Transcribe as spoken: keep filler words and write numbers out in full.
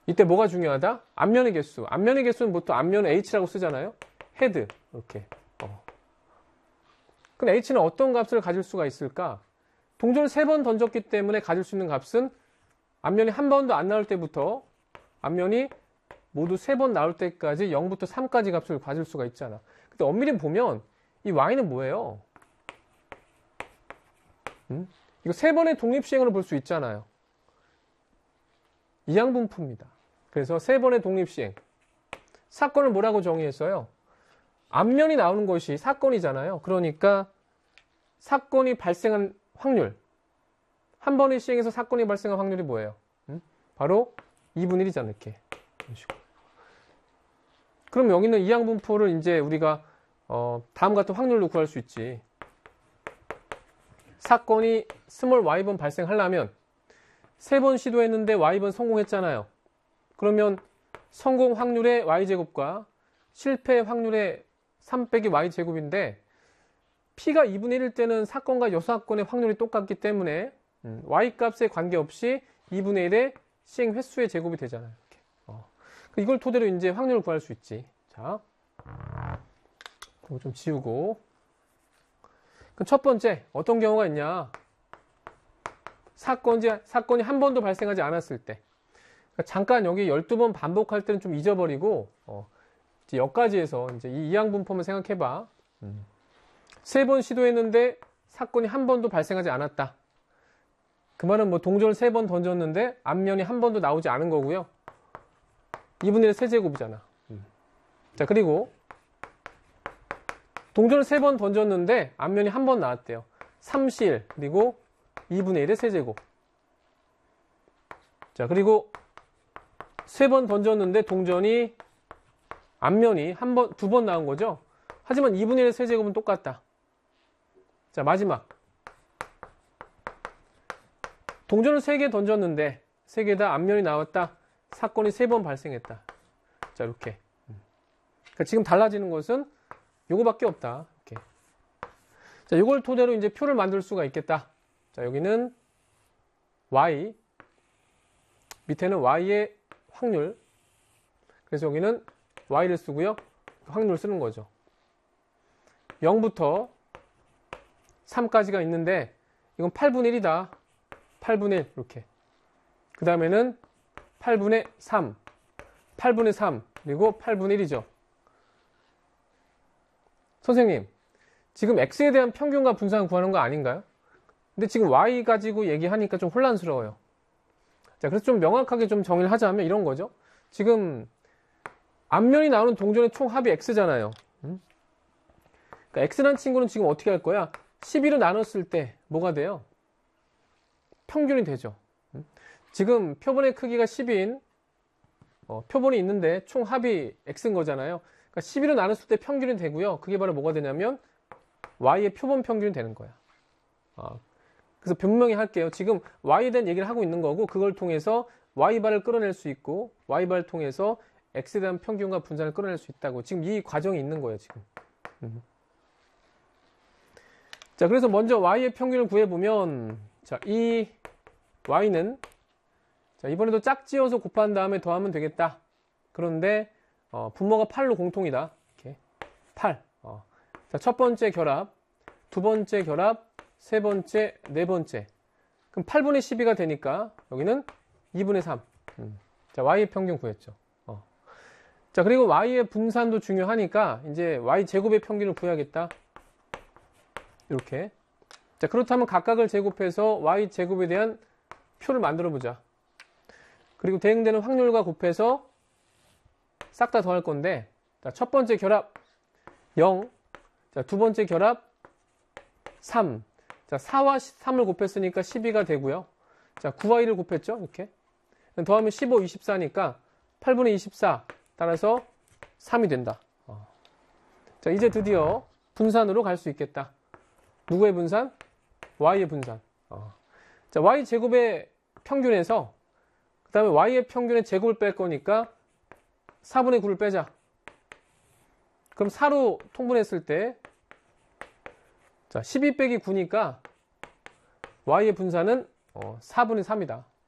이때 뭐가 중요하다? 앞면의 개수. 앞면의 개수는 보통 앞면 h라고 쓰잖아요. 헤드. 이렇게. 어. 그럼 h는 어떤 값을 가질 수가 있을까? 동전을 세 번 던졌기 때문에 가질 수 있는 값은 앞면이 한 번도 안 나올 때부터 앞면이 모두 세 번 나올 때까지 영부터 삼까지 값을 가질 수가 있잖아. 근데 엄밀히 보면 이 y는 뭐예요? 음? 이거 세 번의 독립시행으로 볼 수 있잖아요. 이항분포입니다. 그래서 세 번의 독립시행. 사건을 뭐라고 정의했어요? 앞면이 나오는 것이 사건이잖아요. 그러니까 사건이 발생한 확률. 한 번의 시행에서 사건이 발생한 확률이 뭐예요? 음? 바로 이분의 일이잖아요. 이렇게. 이런 식으로. 그럼 여기는 이항분포를 이제 우리가 어, 다음 같은 확률로 구할 수 있지. 사건이 스몰 y번 발생하려면 세 번 시도했는데 y번 성공했잖아요. 그러면 성공 확률의 y제곱과 실패 확률의 삼 빼기 y제곱인데 p가 이분의 일일 때는 사건과 여사건의 확률이 똑같기 때문에 음, y값에 관계없이 이분의 일의 시행 횟수의 제곱이 되잖아요. 이렇게. 어. 이걸 토대로 이제 확률을 구할 수 있지. 자, 이거 좀 지우고. 그럼 첫 번째 어떤 경우가 있냐? 사건이, 사건이 한 번도 발생하지 않았을 때. 그러니까 잠깐 여기 열두 번 반복할 때는 좀 잊어버리고 어, 이제 여기까지해서 이제 이 이항분포만 생각해봐. 음. 세 번 시도했는데 사건이 한 번도 발생하지 않았다. 그 말은 뭐 동전을 세 번 던졌는데 앞면이 한 번도 나오지 않은 거고요. 이분의 일 세제곱이잖아. 음. 자, 그리고 동전을 세 번 던졌는데 앞면이 한 번 나왔대요. 삼 시 일 그리고 이분의 일의 세제곱. 자, 그리고 세 번 던졌는데 동전이 앞면이 한 번, 두 번 나온 거죠. 하지만 이분의 일의 세제곱은 똑같다. 자, 마지막. 동전을 세 개 던졌는데 세 개 다 앞면이 나왔다. 사건이 세 번 발생했다. 자, 이렇게. 그러니까 지금 달라지는 것은 요거밖에 없다. 이렇게. 자, 요걸 토대로 이제 표를 만들 수가 있겠다. 자, 여기는 y, 밑에는 y의 확률. 그래서 여기는 y를 쓰고요. 확률을 쓰는 거죠. 영부터 삼까지가 있는데 이건 팔분의 일이다. 팔분의 일 이렇게. 그 다음에는 팔분의 삼, 팔분의 삼, 그리고 팔분의 일이죠. 선생님, 지금 x에 대한 평균과 분산 구하는 거 아닌가요? 근데 지금 y 가지고 얘기하니까 좀 혼란스러워요. 자, 그래서 좀 명확하게 좀 정의를 하자면 이런 거죠. 지금 앞면이 나오는 동전의 총 합이 x잖아요. 음? 그러니까 x라는 친구는 지금 어떻게 할 거야? 십이로 나눴을 때 뭐가 돼요? 평균이 되죠. 음? 지금 표본의 크기가 십인, 어, 표본이 있는데 총 합이 x인 거잖아요. 그러니까 십이로 나눴을 때 평균이 되고요. 그게 바로 뭐가 되냐면 y의 표본 평균이 되는 거야. 어, 그래서 분명히 할게요. 지금 y에 대한 얘기를 하고 있는 거고 그걸 통해서 y바를 끌어낼 수 있고 y바를 통해서 x에 대한 평균과 분산을 끌어낼 수 있다고. 지금 이 과정이 있는 거예요. 지금. 음. 자, 그래서 먼저 y의 평균을 구해보면 자, 이 y는 자, 이번에도 짝지어서 곱한 다음에 더하면 되겠다. 그런데 어, 분모가 팔로 공통이다. 이렇게 팔. 어. 자, 첫 번째 결합, 두 번째 결합, 세 번째, 네 번째. 그럼 팔분의 십이가 되니까 여기는 이분의 삼. 음. 자, y의 평균 구했죠. 어. 자, 그리고 y의 분산도 중요하니까 이제 y 제곱의 평균을 구해야겠다. 이렇게. 자, 그렇다면 각각을 제곱해서 y 제곱에 대한 표를 만들어 보자. 그리고 대응되는 확률과 곱해서 싹 다 더할 건데, 자, 첫 번째 결합 영, 자, 두 번째 결합 삼. 자, 사와 삼을 곱했으니까 십이가 되고요. 자, 구와 일을 곱했죠. 이렇게. 더하면 십오, 이십사니까 팔분의 이십사. 따라서 삼이 된다. 어. 자, 이제 드디어 분산으로 갈 수 있겠다. 누구의 분산? y의 분산. 어. 자, y 제곱의 평균에서 그 다음에 y의 평균의 제곱을 뺄 거니까 사분의 구를 빼자. 그럼 사로 통분했을 때 자, 십이 빼기 구니까 y의 분산은 어, 사분의 삼이다.